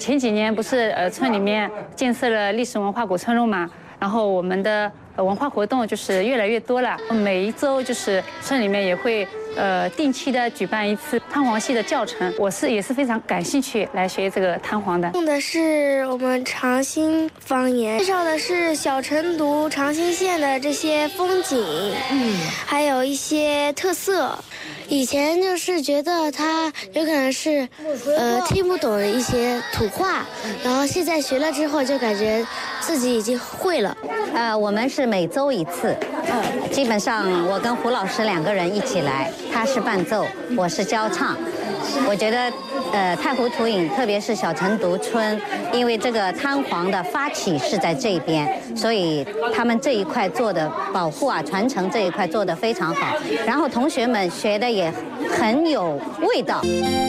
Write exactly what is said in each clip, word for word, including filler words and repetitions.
前几年不是呃村里面建设了历史文化古村落嘛，然后我们的文化活动就是越来越多了。每一周就是村里面也会呃定期的举办一次汤黄系的教程，我是也是非常感兴趣来学这个汤黄的。 用的是我们长兴方言，介绍的是小成都长兴县的这些风景，嗯，还有一些特色。以前就是觉得它有可能是，呃，听不懂的一些土话，然后现在学了之后就感觉自己已经会了。 呃，我们是每周一次，嗯，基本上我跟胡老师两个人一起来，他是伴奏，我是教唱。我觉得，呃，太湖图影，特别是小成都村，因为这个汤黄的发起是在这边，所以他们这一块做的保护啊、传承这一块做得非常好。然后同学们学的也很有味道。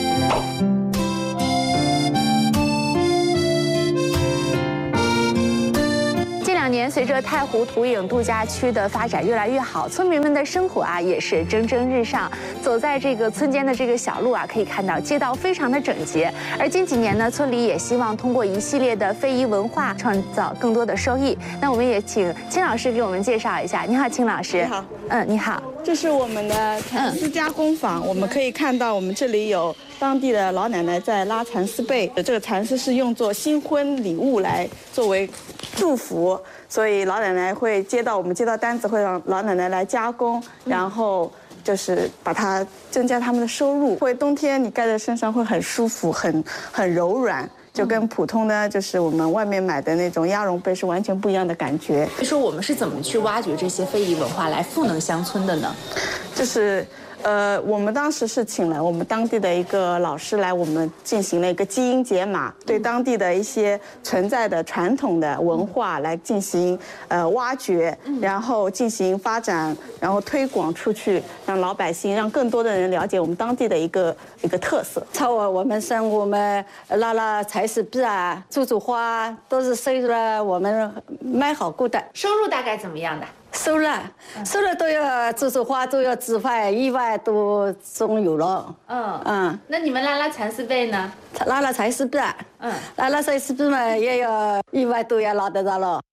这两年，随着太湖图影度假区的发展越来越好，村民们的生活啊也是蒸蒸日上。走在这个村间的这个小路啊，可以看到街道非常的整洁。而近几年呢，村里也希望通过一系列的非遗文化，创造更多的收益。那我们也请秦老师给我们介绍一下。你好，秦老师。 你好。 嗯，你好。 这是我们的蚕丝加工坊，嗯、我们可以看到我们这里有当地的老奶奶在拉蚕丝被。这个蚕丝是用作新婚礼物来作为祝福。所以老奶奶会接到我们接到单子，会让老奶奶来加工，然后就是把它增加他们的收入。会冬天你盖在身上会很舒服，很很柔软，就跟普通的就是我们外面买的那种鸭绒被是完全不一样的感觉。 所以说我们是怎么去挖掘这些非遗文化来赋能乡村的呢？ 就是。呃，我们当时是请了我们当地的一个老师来，我们进行了一个基因解码，对当地的一些存在的传统的文化来进行呃挖掘，然后进行发展，然后推广出去，让老百姓，让更多的人了解我们当地的一个一个特色。 超我我们生活们拉拉蚕丝被啊，做做花，都是收入了我们蛮好过的。 收入大概怎么样的？ 收了，收了都要做做花，都要置换，一万多总有了。 嗯嗯，那你们拉拉蚕丝被呢？ 拉拉蚕丝被，嗯，拉拉蚕丝被嘛，也要一万多也拉得着了。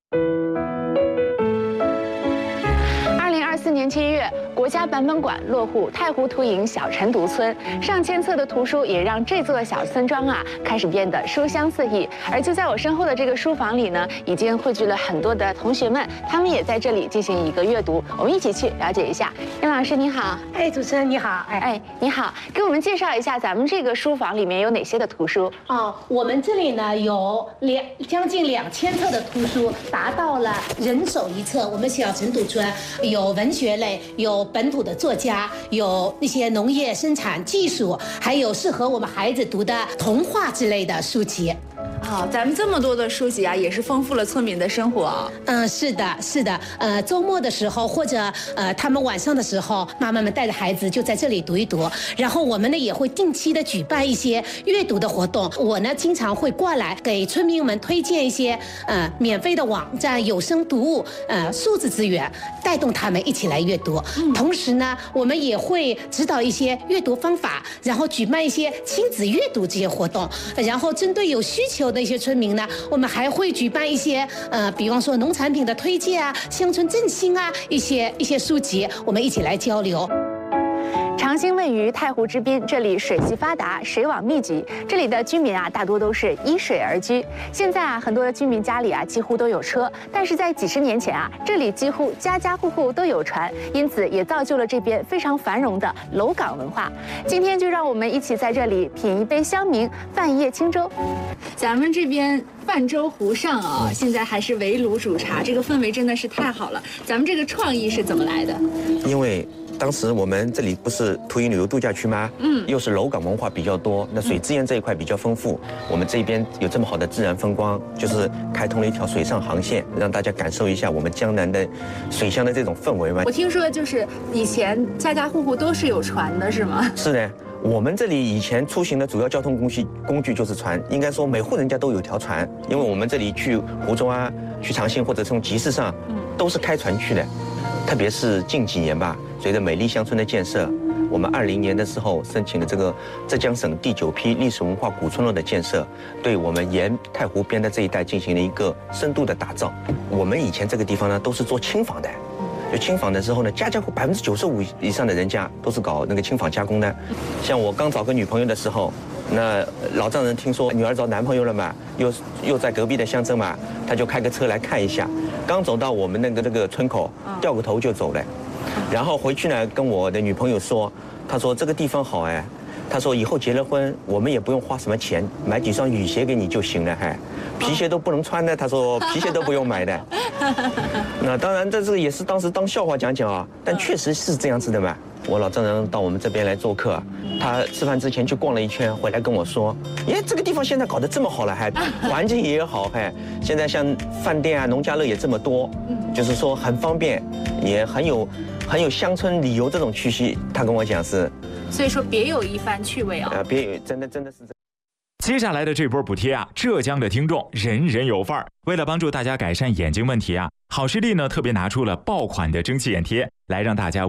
二零二四年七月，国家版本馆落户太湖图影小成都村，上千册的图书也让这座小村庄啊开始变得书香四溢。而就在我身后的这个书房里呢，已经汇聚了很多的同学们，他们也在这里进行一个阅读。我们一起去了解一下。杨老师你好， 哎，主持人你好， 哎哎你好，给我们介绍一下咱们这个书房里面有哪些的图书？ 哦，我们这里呢有两将近两千册的图书，达到了人手一册。我们小成都村有文学类，有本土的作家，有一些农业生产技术，还有适合我们孩子读的童话之类的书籍。 好、哦，咱们这么多的书籍啊，也是丰富了村民的生活啊。 嗯，是的，是的。呃，周末的时候或者呃他们晚上的时候，妈妈们带着孩子就在这里读一读。然后我们呢也会定期的举办一些阅读的活动。我呢经常会过来给村民们推荐一些呃免费的网站、有声读物、呃数字资源，带动他们一起来阅读。嗯、同时呢，我们也会指导一些阅读方法，然后举办一些亲子阅读这些活动。然后针对有需求的一些村民呢，我们还会举办一些呃，比方说农产品的推荐啊、乡村振兴啊一些一些书籍，我们一起来交流。 长兴位于太湖之滨，这里水系发达，水网密集。这里的居民啊，大多都是依水而居。现在啊，很多的居民家里啊，几乎都有车。但是在几十年前啊，这里几乎家家户户都有船，因此也造就了这边非常繁荣的楼港文化。今天就让我们一起在这里品一杯乡名，泛一叶轻舟。咱们这边泛舟湖上啊，现在还是围炉煮茶，这个氛围真的是太好了。咱们这个创意是怎么来的？ 因为当时我们这里不是图影旅游度假区吗？嗯，又是楼港文化比较多，那水资源这一块比较丰富。我们这边有这么好的自然风光，就是开通了一条水上航线，让大家感受一下我们江南的水乡的这种氛围嘛。 我听说就是以前家家户户都是有船的，是吗？ 是的。我们这里以前出行的主要交通工具工具就是船，应该说每户人家都有条船，因为我们这里去湖州啊、去长兴或者从集市上，都是开船去的。特别是近几年吧，随着美丽乡村的建设， 我们二零年的时候申请了这个浙江省第九批历史文化古村落的建设，对我们沿太湖边的这一带进行了一个深度的打造。我们以前这个地方呢都是做轻纺的，就轻纺的时候呢，家家户百分之九十五以上的人家都是搞那个轻纺加工的。像我刚找个女朋友的时候，那老丈人听说女儿找男朋友了嘛，又又在隔壁的乡镇嘛，他就开个车来看一下。刚走到我们那个那个村口，掉个头就走了。然后回去呢，跟我的女朋友说，她说这个地方好哎，她说以后结了婚，我们也不用花什么钱，买几双雨鞋给你就行了，还皮鞋都不能穿的，她说皮鞋都不用买的。那当然，这这个也是当时当笑话讲讲啊，但确实是这样子的嘛。我老丈人到我们这边来做客，他吃饭之前去逛了一圈，回来跟我说：“耶，这个地方现在搞得这么好了，还环境也好，还现在像饭店啊、农家乐也这么多，就是说很方便，也很有很有乡村旅游这种气息。”他跟我讲是， 所以说别有一番趣味啊！ 呃，别有真的真的是这。 接下来的这波补贴啊，浙江的听众人人有份儿。为了帮助大家改善眼睛问题啊，好视力呢特别拿出了爆款的蒸汽眼贴，来让大家